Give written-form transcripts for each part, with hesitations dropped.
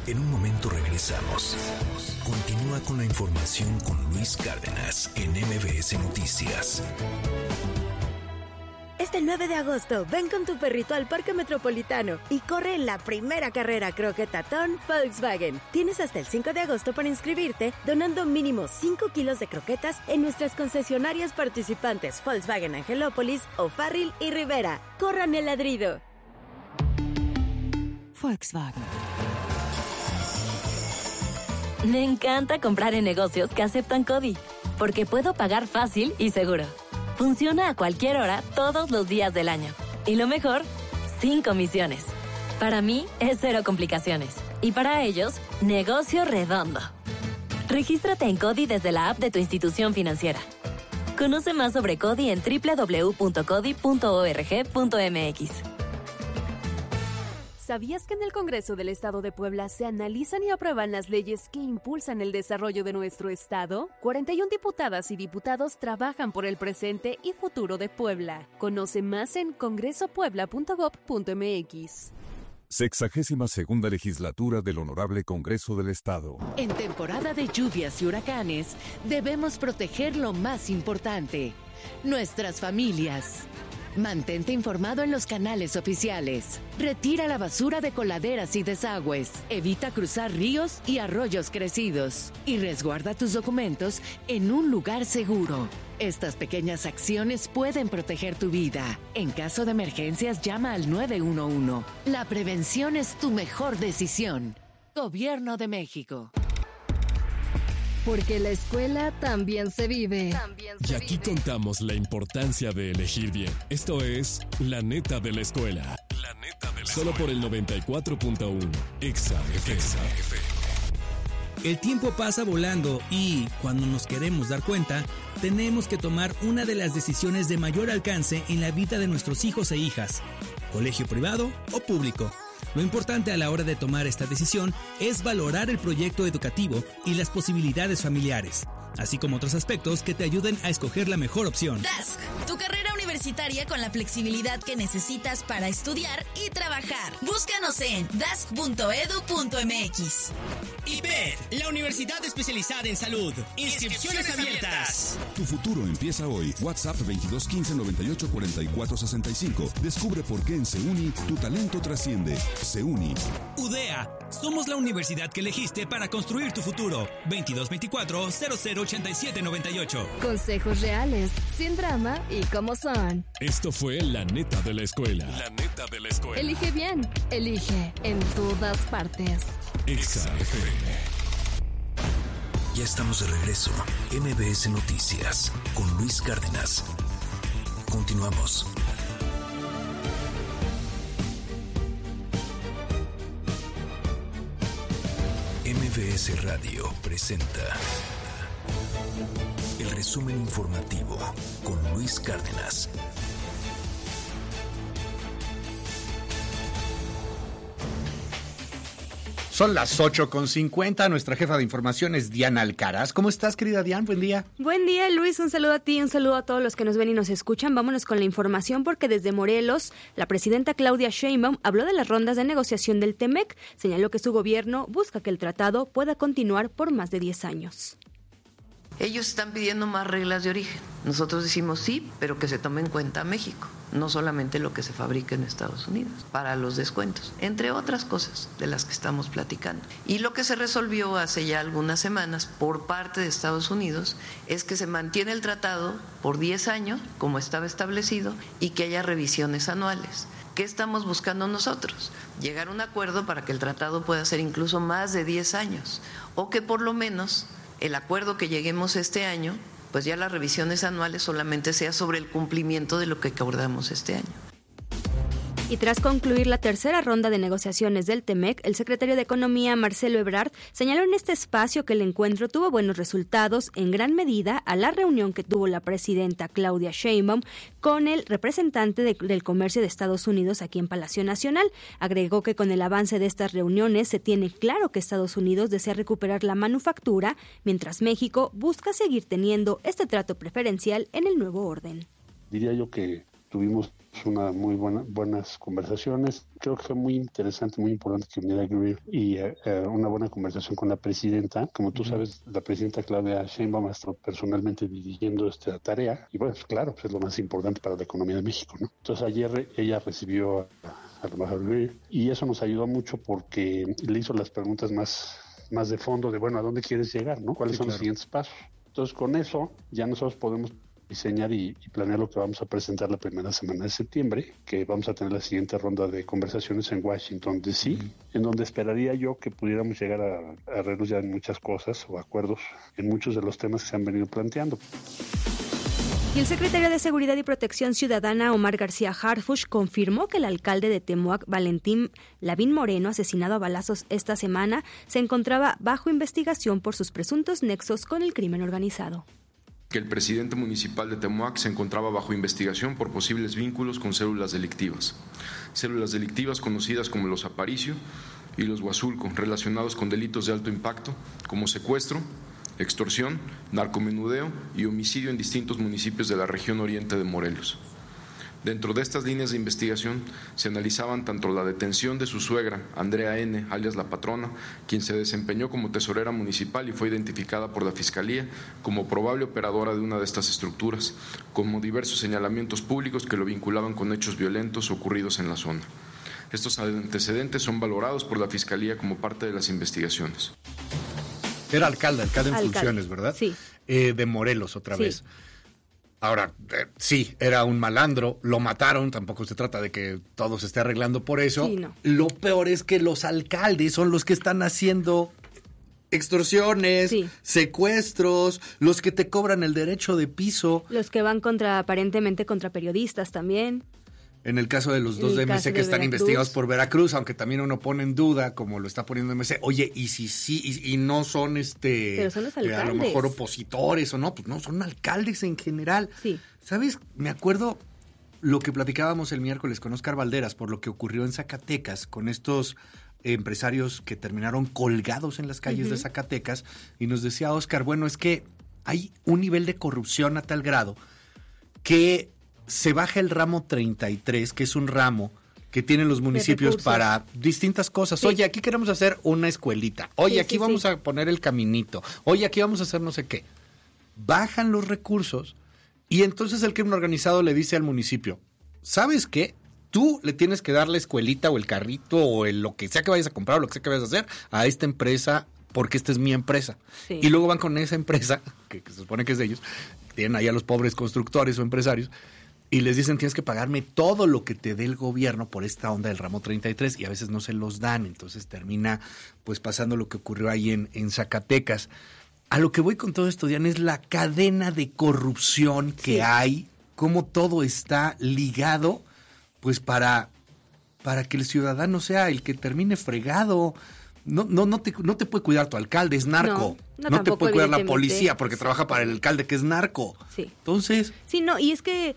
En un momento regresamos. Continúa con la información con Luis Cárdenas en MBS Noticias. Este 9 de agosto, ven con tu perrito al Parque Metropolitano y corre en la primera carrera croquetatón Volkswagen. Tienes hasta el 5 de agosto para inscribirte, donando mínimo 5 kilos de croquetas en nuestras concesionarias participantes Volkswagen Angelópolis, O'Farrill y Rivera. ¡Corran el ladrido! Volkswagen. Me encanta comprar en negocios que aceptan CODI, porque puedo pagar fácil y seguro. Funciona a cualquier hora, todos los días del año. Y lo mejor, sin comisiones. Para mí, es cero complicaciones. Y para ellos, negocio redondo. Regístrate en CODI desde la app de tu institución financiera. Conoce más sobre CODI en www.codi.org.mx. ¿Sabías que en el Congreso del Estado de Puebla se analizan y aprueban las leyes que impulsan el desarrollo de nuestro estado? 41 diputadas y diputados trabajan por el presente y futuro de Puebla. Conoce más en congresopuebla.gov.mx. 62ª Legislatura del Honorable Congreso del Estado. En temporada de lluvias y huracanes, debemos proteger lo más importante: nuestras familias. Mantente informado en los canales oficiales. Retira la basura de coladeras y desagües. Evita cruzar ríos y arroyos crecidos. Y resguarda tus documentos en un lugar seguro. Estas pequeñas acciones pueden proteger tu vida. En caso de emergencias, llama al 911. La prevención es tu mejor decisión. Gobierno de México. Porque la escuela también se vive. Y aquí contamos la importancia de elegir bien. Esto es La Neta de la Escuela. La Neta de la Solo por el 94.1 Exa FM. El tiempo pasa volando y, cuando nos queremos dar cuenta, tenemos que tomar una de las decisiones de mayor alcance en la vida de nuestros hijos e hijas: colegio privado o público. Lo importante a la hora de tomar esta decisión es valorar el proyecto educativo y las posibilidades familiares, así como otros aspectos que te ayuden a escoger la mejor opción. Dask, tu carrera universitaria con la flexibilidad que necesitas para estudiar y trabajar. Búscanos en dask.edu.mx. IPED, la universidad especializada en salud. Inscripciones abiertas. Tu futuro empieza hoy. WhatsApp 2215 98 44 65. Descubre por qué en SEUNI tu talento trasciende. SEUNI. UDEA, somos la universidad que elegiste para construir tu futuro. 2224 0087 98. Consejos reales, sin drama y como son. Esto fue La Neta de la Escuela. La Neta de la Escuela. Elige bien, elige en todas partes. Exa FM. Ya estamos de regreso. MBS Noticias con Luis Cárdenas. Continuamos. MBS Radio presenta el resumen informativo con Luis Cárdenas. Son las 8:50. Nuestra jefa de información es Diana Alcaraz. ¿Cómo estás, querida Diana? Buen día. Buen día, Luis. Un saludo a ti, un saludo a todos los que nos ven y nos escuchan. Vámonos con la información porque desde Morelos, la presidenta Claudia Sheinbaum habló de las rondas de negociación del TEMEC. Señaló que su gobierno busca que el tratado pueda continuar por más de 10 años. Ellos están pidiendo más reglas de origen. Nosotros decimos sí, pero que se tome en cuenta a México, no solamente lo que se fabrica en Estados Unidos, para los descuentos, entre otras cosas de las que estamos platicando. Y lo que se resolvió hace ya algunas semanas por parte de Estados Unidos es que se mantiene el tratado por 10 años, como estaba establecido, y que haya revisiones anuales. ¿Qué estamos buscando nosotros? Llegar a un acuerdo para que el tratado pueda ser incluso más de 10 años, o que por lo menos el acuerdo que lleguemos este año, pues ya las revisiones anuales solamente sea sobre el cumplimiento de lo que acordamos este año. Y tras concluir la tercera ronda de negociaciones del TEMEC, el secretario de Economía, Marcelo Ebrard, señaló en este espacio que el encuentro tuvo buenos resultados en gran medida a la reunión que tuvo la presidenta Claudia Sheinbaum con el representante del comercio de Estados Unidos aquí en Palacio Nacional. Agregó que con el avance de estas reuniones se tiene claro que Estados Unidos desea recuperar la manufactura, mientras México busca seguir teniendo este trato preferencial en el nuevo orden. Diría yo que tuvimos una muy buenas conversaciones. Creo que fue muy interesante, muy importante que viniera Greer y una buena conversación con la presidenta. Como tú sabes, la presidenta Claudia Sheinbaum ha estado personalmente dirigiendo esta tarea y bueno, claro, pues es lo más importante para la economía de México, ¿no? Entonces ayer ella recibió al embajador Greer y eso nos ayudó mucho porque le hizo las preguntas más de fondo de, bueno, ¿a dónde quieres llegar, no? ¿Cuáles son los siguientes pasos? Entonces con eso ya nosotros podemos diseñar y planear lo que vamos a presentar la primera semana de septiembre, que vamos a tener la siguiente ronda de conversaciones en Washington D.C., en donde esperaría yo que pudiéramos llegar a arreglos ya en muchas cosas o acuerdos en muchos de los temas que se han venido planteando. Y el secretario de Seguridad y Protección Ciudadana, Omar García Harfuch, confirmó que el alcalde de Temuac, Valentín Lavín Moreno, asesinado a balazos esta semana, se encontraba bajo investigación por sus presuntos nexos con el crimen organizado. Que el presidente municipal de Temuac se encontraba bajo investigación por posibles vínculos con células delictivas conocidas como los Aparicio y los Huazulco, relacionados con delitos de alto impacto como secuestro, extorsión, narcomenudeo y homicidio en distintos municipios de la región oriente de Morelos. Dentro de estas líneas de investigación se analizaban tanto la detención de su suegra, Andrea N., alias La Patrona, quien se desempeñó como tesorera municipal y fue identificada por la Fiscalía como probable operadora de una de estas estructuras, como diversos señalamientos públicos que lo vinculaban con hechos violentos ocurridos en la zona. Estos antecedentes son valorados por la Fiscalía como parte de las investigaciones. Era alcalde en funciones, ¿verdad? Sí. De Morelos otra vez. Ahora, sí, era un malandro, lo mataron, tampoco se trata de que todo se esté arreglando por eso. Sí, no. Lo peor es que los alcaldes son los que están haciendo extorsiones, secuestros, los que te cobran el derecho de piso. Los que van aparentemente contra periodistas también. En el caso de los dos de MC que están investigados por Veracruz, aunque también uno pone en duda, como lo está poniendo MC, oye, y si sí, y no son Pero son los alcaldes. A lo mejor opositores o no, pues no, son alcaldes en general. Sí. ¿Sabes? Me acuerdo lo que platicábamos el miércoles con Óscar Valderas por lo que ocurrió en Zacatecas con estos empresarios que terminaron colgados en las calles de Zacatecas, y nos decía Óscar, bueno, es que hay un nivel de corrupción a tal grado que se baja el ramo 33, que es un ramo que tienen los municipios para distintas cosas. Sí. Oye, aquí queremos hacer una escuelita. Oye, aquí vamos a poner el caminito. Oye, aquí vamos a hacer no sé qué. Bajan los recursos y entonces el crimen organizado le dice al municipio, ¿sabes qué? Tú le tienes que dar la escuelita o el carrito o lo que sea que vayas a comprar o lo que sea que vayas a hacer a esta empresa porque esta es mi empresa. Sí. Y luego van con esa empresa, que se supone que es de ellos, tienen ahí a los pobres constructores o empresarios, y les dicen, tienes que pagarme todo lo que te dé el gobierno por esta onda del ramo 33, y a veces no se los dan, entonces termina pues pasando lo que ocurrió ahí en Zacatecas. A lo que voy con todo esto, Diana, es la cadena de corrupción que hay, cómo todo está ligado pues para que el ciudadano sea el que termine fregado. No te puede cuidar tu alcalde, es narco. No te puede cuidar la policía porque trabaja para el alcalde que es narco. Sí. Entonces... Sí, no, y es que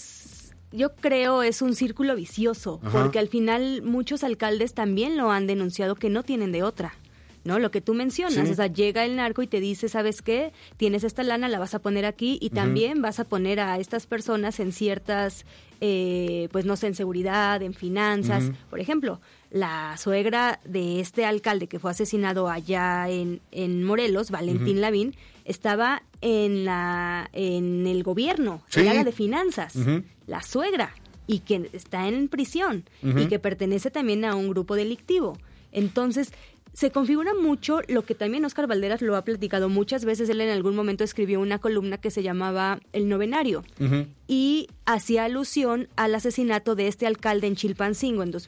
yo creo es un círculo vicioso, porque al final muchos alcaldes también lo han denunciado que no tienen de otra, ¿no? Lo que tú mencionas, o sea, llega el narco y te dice, ¿sabes qué? Tienes esta lana, la vas a poner aquí y también vas a poner a estas personas en ciertas, pues no sé, en seguridad, en finanzas. Por ejemplo, la suegra de este alcalde que fue asesinado allá en Morelos, Valentín Lavín, estaba en el gobierno, en el área de finanzas, la suegra, y que está en prisión, y que pertenece también a un grupo delictivo. Entonces, se configura mucho lo que también Óscar Valderas lo ha platicado muchas veces. Él en algún momento escribió una columna que se llamaba El Novenario, y hacía alusión al asesinato de este alcalde en Chilpancingo en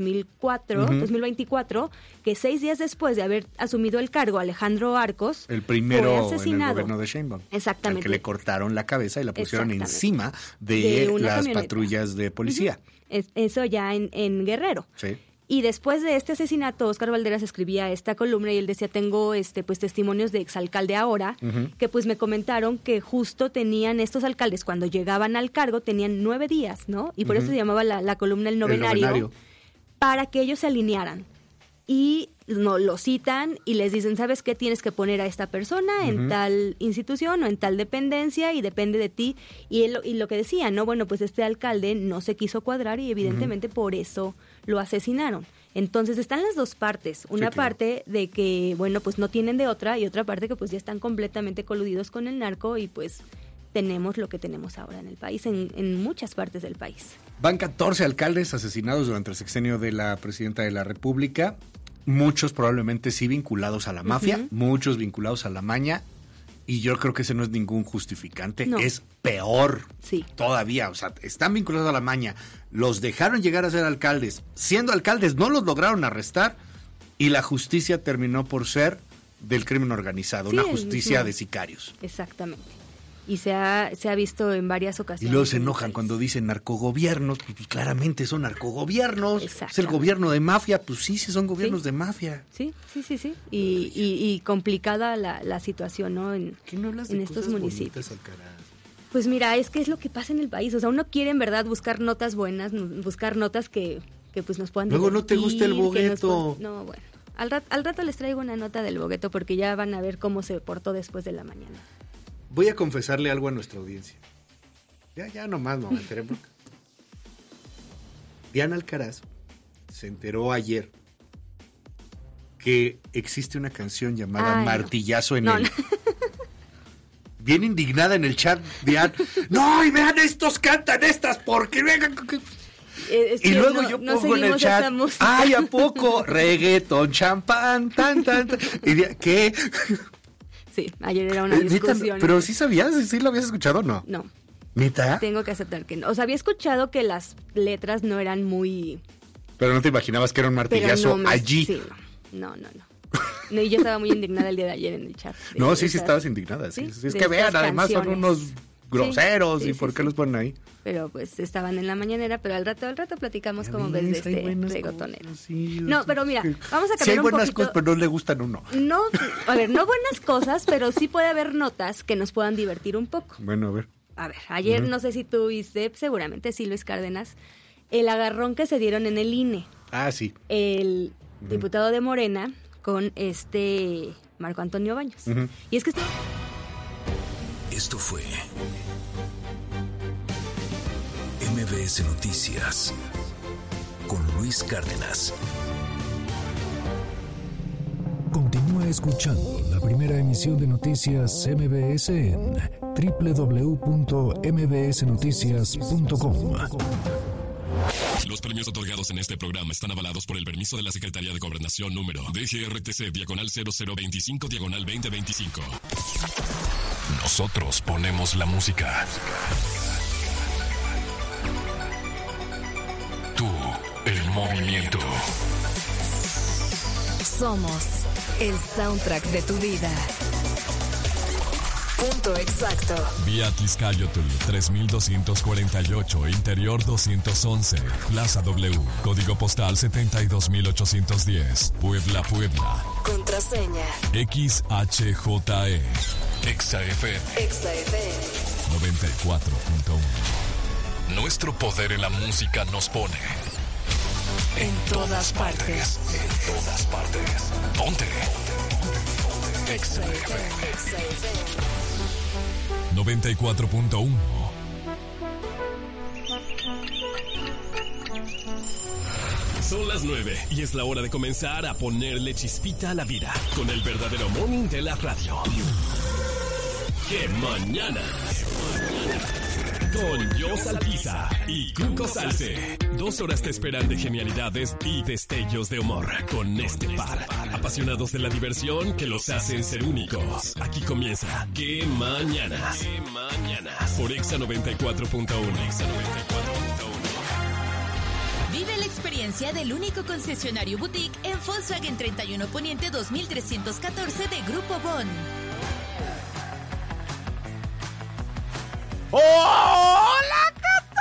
2024, que 6 días después de haber asumido el cargo, Alejandro Arcos, el primero fue asesinado. En el gobierno de Sheinbaum. Exactamente. Al que le cortaron la cabeza y la pusieron encima de las camioneta. Patrullas de policía. Eso ya en Guerrero. Sí. Y después de este asesinato, Óscar Valderas escribía esta columna y él decía, tengo pues testimonios de exalcalde ahora, que pues me comentaron que justo tenían estos alcaldes, cuando llegaban al cargo, tenían 9 días, ¿no? Y por eso se llamaba la columna El Novenario, para que ellos se alinearan. Y lo citan y les dicen, ¿sabes qué? Tienes que poner a esta persona en tal institución o en tal dependencia y depende de ti. Y lo que decía, ¿no? Bueno, pues este alcalde no se quiso cuadrar y evidentemente por eso lo asesinaron. Entonces están las dos partes. Una parte de que, bueno, pues no tienen de otra y otra parte que pues ya están completamente coludidos con el narco y pues tenemos lo que tenemos ahora en el país, en muchas partes del país. Van 14 alcaldes asesinados durante el sexenio de la presidenta de la República. Muchos probablemente sí vinculados a la mafia, muchos vinculados a la maña, y yo creo que ese no es ningún justificante, es peor todavía, o sea, están vinculados a la maña, los dejaron llegar a ser alcaldes, siendo alcaldes no los lograron arrestar, y la justicia terminó por ser del crimen organizado, una justicia de sicarios. Exactamente. Y se ha visto en varias ocasiones. Y luego se enojan cuando dicen narcogobiernos, pues claramente son narcogobiernos. Es el gobierno de mafia, pues sí son gobiernos de mafia. Sí. Y complicada la situación, ¿no? En estos municipios. Pues mira, es que es lo que pasa en el país. O sea, uno quiere en verdad buscar notas buenas, buscar notas que pues nos puedan Luego no te gusta el bogueto. No, bueno. Al rato les traigo una nota del bogueto porque ya van a ver cómo se portó después de la mañana. Voy a confesarle algo a nuestra audiencia. Ya nomás no me enteré. Diana Alcaraz se enteró ayer que existe una canción llamada Martillazo en él. Bien indignada en el chat, Diana. ¡No, y vean estos cantan estas porque vengan! Y luego yo pongo en el chat, ¡ay, a poco! Reggaetón, champán, tan. Y ¿qué? Sí, ayer era una discusión. ¿Pero sí sabías? ¿Sí lo habías escuchado o no? No. ¿Neta? Tengo que aceptar que no. O sea, había escuchado que las letras no eran muy... Pero no te imaginabas que era un martillazo allí. Sí, no. Y yo estaba muy indignada el día de ayer en el chat. No, sí estabas indignada. Sí. Es que vean, además son unos groseros. ¿Y por qué los ponen ahí? Pero pues estaban en la mañanera, pero al rato platicamos cómo ves de este reggaetonero. No, pero mira, vamos a cambiar un poquito. Sí hay buenas cosas, pero no le gustan uno. No, a ver, no buenas cosas, pero sí puede haber notas que nos puedan divertir un poco. Bueno, a ver. A ver, ayer no sé si tú viste, seguramente sí, Luis Cárdenas, el agarrón que se dieron en el INE. Ah, sí. El diputado de Morena con Marco Antonio Baños. Y es que... Esto fue MBS Noticias con Luis Cárdenas. Continúa escuchando la primera emisión de Noticias MBS en www.mbsnoticias.com. Los premios otorgados en este programa están avalados por el permiso de la Secretaría de Gobernación número DGRTC/0025/2025. Nosotros ponemos la música. Tú, el movimiento. Somos el soundtrack de tu vida. Punto exacto. Vía Tizcayotl 3248, Interior 211, Plaza W, Código Postal 72810, Puebla. Contraseña XHJE. XFM 94.1. Nuestro poder en la música nos pone en todas partes. Ponte XFM 94.1. Son las 9 y es la hora de comenzar a ponerle chispita a la vida con el verdadero morning de la radio. ¡Qué mañana! Con Jos Alpiza y Cuco Salce. 2 horas te esperan de genialidades y destellos de humor con este par. Apasionados de la diversión que los hacen ser únicos. Aquí comienza ¡Qué mañanas! Por Exa 94.1. Vive la experiencia del único concesionario boutique en Volkswagen 31 Poniente 2314 de Grupo Bon. ¡Hola!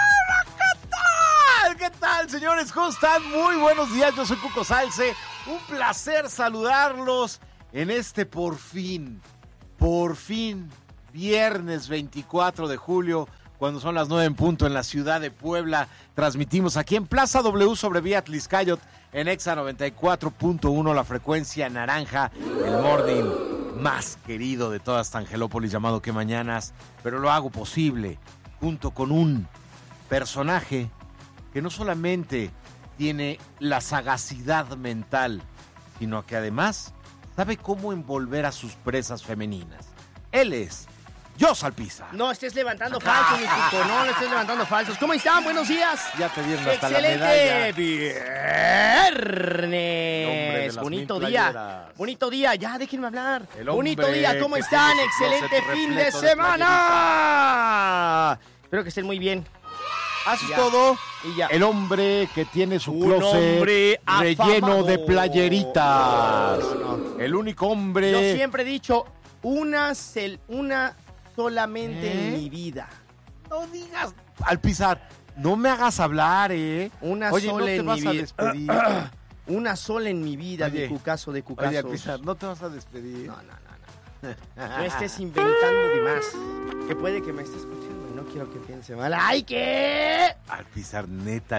¿Qué tal, señores? ¿Cómo están? Muy buenos días, yo soy Cuco Salce. Un placer saludarlos en este por fin, viernes 24 de julio, cuando son las 9 en punto en la ciudad de Puebla. Transmitimos aquí en Plaza W sobre Vía Tliscayot en Exa 94.1, la frecuencia naranja, el morning más querido de toda esta Angelópolis llamado Que Mañanas, pero lo hago posible junto con un personaje que no solamente tiene la sagacidad mental, sino que además sabe cómo envolver a sus presas femeninas. Él es Jos Alpiza. No estés levantando falsos, mi Cuco. No estés levantando falsos. ¿Cómo están? Buenos días. Ya te dieron hasta la medalla. Excelente viernes. Bonito día. Bonito día. Ya, déjenme hablar. Bonito día. ¿Cómo están? Excelente fin de semana. Espero que estén muy bien. Haces todo. Y ya. El hombre que tiene su closet relleno de playeritas. No. El único hombre. Yo siempre he dicho, una solamente en mi vida. No digas, Alpizar, no me hagas hablar, Una Oye, sola no te en vas mi a vida. despedir. Una sola en mi vida. Oye, de cucasos. Oye, Alpizar, no te vas a despedir. No. No estés inventando de más. Que puede que me estés escuchando y no quiero que piense mal. ¡Ay, qué! Alpizar, neta.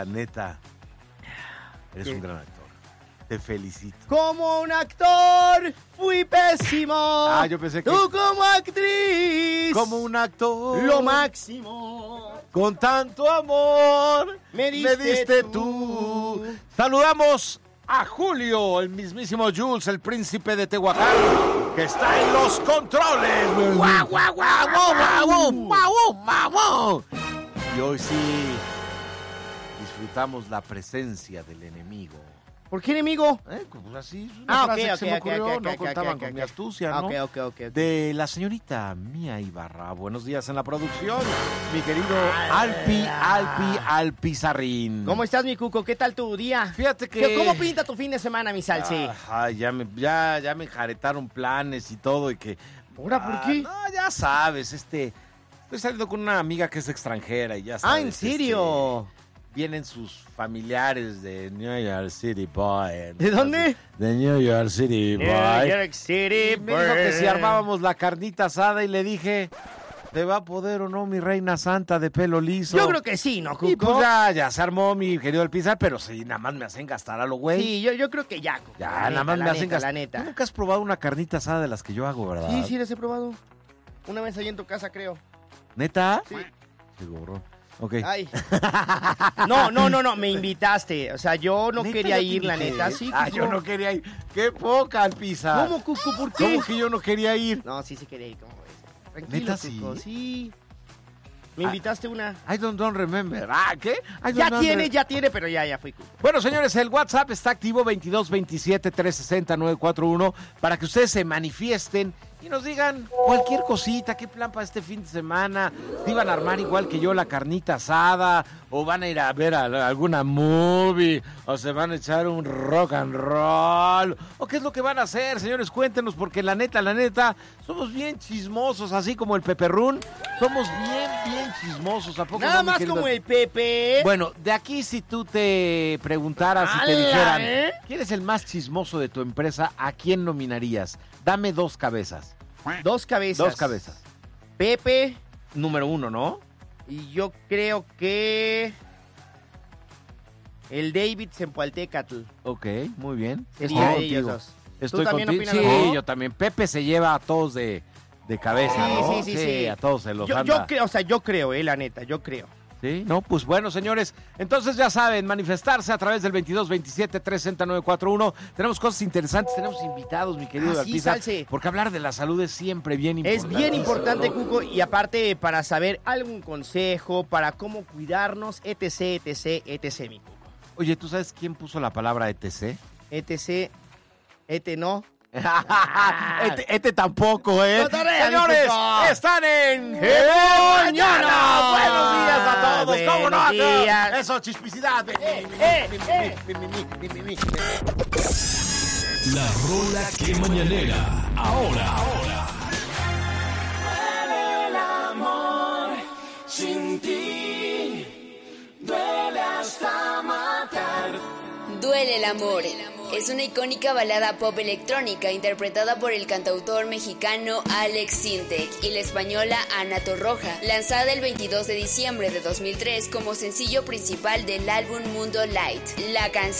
Eres un gran actor. Te felicito. Como un actor fui pésimo. Yo pensé que... Tú como actriz. Como un actor. Lo máximo. Con tanto amor. Me diste tú. Saludamos a Julio, el mismísimo Jules, el príncipe de Tehuacán, que está en los controles. ¡Guau! Y hoy sí disfrutamos la presencia del enemigo. ¿Por qué enemigo? Pues así, una frase que se me ocurrió, no contaban con mi astucia, ¿no? Ok. De la señorita Mía Ibarra. Buenos días en la producción, mi querido Alpizarrín. ¿Cómo estás, mi Cuco? ¿Qué tal tu día? Fíjate que... ¿Cómo pinta tu fin de semana, mi Salsi? Ya me enjaretaron planes y todo y que... ¿Ahora por qué? No, ya sabes, estoy saliendo con una amiga que es extranjera y ya sabes. ¿En serio? Vienen sus familiares de New York City, boy. ¿De dónde? De New York City, boy. New York City, boy. Me dijo que si armábamos la carnita asada y le dije, ¿te va a poder o no mi reina santa de pelo liso? Yo creo que sí, ¿no, Cuco? Y pues ya se armó mi querido Alpizar, pero sí, nada más me hacen gastar a lo güey. Sí, yo creo que ya, Cuco. Ya, nada más me hacen gastar. La neta. ¿Tú nunca has probado una carnita asada de las que yo hago, verdad? Sí, las he probado. Una vez ahí en tu casa, creo. ¿Neta? Sí. Seguro. Ok. Ay. No, me invitaste. O sea, yo no quería ir, la neta. Sí, yo no quería ir. ¡Qué poca, Alpizar! ¿Cómo, Cuco? ¿Por qué? ¿Cómo que yo no quería ir? No, sí quería ir. ¿Cómo ves? Tranquilo, ¿Neta Cuco. sí? Sí. Me invitaste una. I don't remember. ¿Qué? Ya tiene, pero ya fui, Cuco. Bueno, señores, el WhatsApp está activo 2227-360-941 para que ustedes se manifiesten y nos digan cualquier cosita, qué plan para este fin de semana, si iban a armar igual que yo la carnita asada, o van a ir a ver alguna movie, o se van a echar un rock and roll, o qué es lo que van a hacer, señores, cuéntenos, porque la neta, somos bien chismosos, así como el Peperrún, somos bien chismosos, ¿a poco? Nada más como el Pepe. Bueno, de aquí si tú te preguntaras y te dijeran, ¿quién es el más chismoso de tu empresa? ¿A quién nominarías? Dame 2 cabezas. 2 cabezas. 2 cabezas. Pepe. Número 1, ¿no? Y yo creo que... el David Zempoaltécatl. Ok, muy bien. Sería de ellos dos. Estoy ¿Tú también contigo. opinas Sí, así? yo también. Pepe se lleva a todos de cabeza, ¿no? Sí. A todos se los yo anda. yo creo, la neta, yo creo. Sí, no, pues bueno, señores, entonces ya saben, manifestarse a través del 2227-360-941. Tenemos cosas interesantes, tenemos invitados, mi querido Alpizar, porque hablar de la salud es siempre bien importante. Es bien importante, Cuco, y aparte para saber algún consejo, para cómo cuidarnos, etc, mi Cuco. Oye, ¿tú sabes quién puso la palabra etc? etc, no. Este tampoco, Señores, están en mañana. Buenos días a todos. Buenos ¿Cómo no? días. Eso, chispicidad. La rola que mañanera. Ahora. Duele el amor sin ti. Duele hasta matar. Duele el amor es una icónica balada pop electrónica interpretada por el cantautor mexicano Alex Sintek y la española Ana Torroja, lanzada el 22 de diciembre de 2003 como sencillo principal del álbum Mundo Light. La canción